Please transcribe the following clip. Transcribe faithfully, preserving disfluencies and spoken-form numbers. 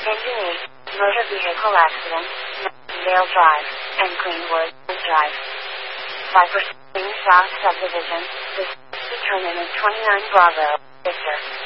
Engine eight, motor vehicle accident, Vale Drive, and Greenwood Drive. By pursuing South Subdivision, this determined twenty-nine Bravo, Victor.